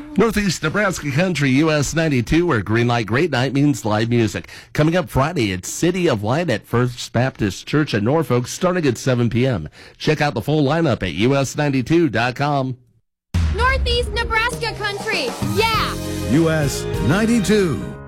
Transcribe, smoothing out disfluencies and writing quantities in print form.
Northeast Nebraska Country, US 92, where Green Light Great Night means live music. Coming up Friday, it's City of Light at First Baptist Church in Norfolk, starting at 7 p.m. Check out the full lineup at us92.com. Northeast Nebraska Country, yeah! US 92.